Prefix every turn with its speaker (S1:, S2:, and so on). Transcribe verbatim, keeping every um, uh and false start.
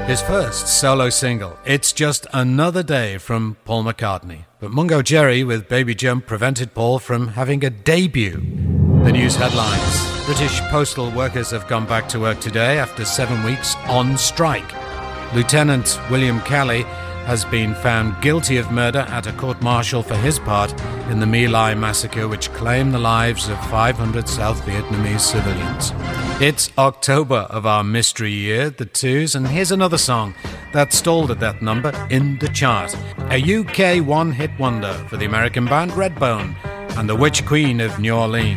S1: His first solo single, It's Just Another Day from Paul McCartney. But Mungo Jerry with Baby Jump prevented Paul from having a debut. The news headlines. British postal workers have gone back to work today after seven weeks on strike. Lieutenant William Kelly has been found guilty of murder at a court-martial for his part in the My Lai massacre, which claimed the lives of five hundred South Vietnamese civilians. It's October of our mystery year, the Twos, and here's another song that stalled at that number in the chart. A U K one-hit wonder for the American band Redbone and the Witch Queen of New Orleans.